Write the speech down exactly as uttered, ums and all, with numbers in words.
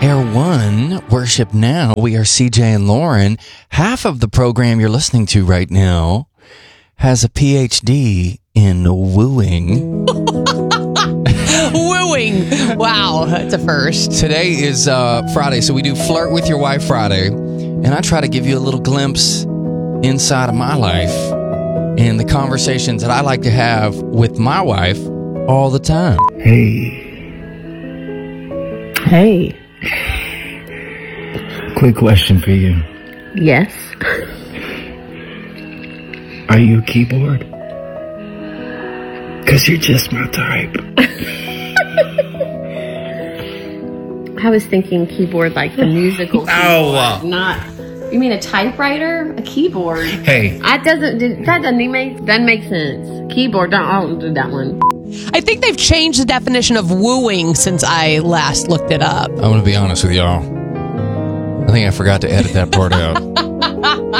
Air One, Worship Now. We are C J and Lauren. Half of the program you're listening to right now has a P H D in wooing. Wooing. Wow, that's a first. Today is uh, Friday, so we do Flirt with Your Wife Friday. And I try to give you a little glimpse inside of my life and the conversations that I like to have with my wife all the time. Hey. Hey. Quick question for you. Yes. Are you a keyboard? Because you're just my type. I was thinking keyboard like the musical keyboard, Ow. not... You mean a typewriter? A keyboard? Hey. That doesn't, that doesn't even make, doesn't make sense. Keyboard, don't, I don't do that one. I think they've changed the definition of wooing since I last looked it up. I'm going to be honest with y'all. I think I forgot to edit that part out.